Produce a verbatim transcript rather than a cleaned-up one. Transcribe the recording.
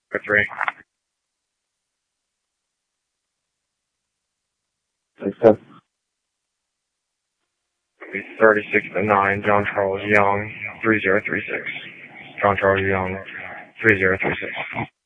three. Six, ten. thirty-six to nine, John Charles Young, three zero three six. John Charles Young, three zero three six.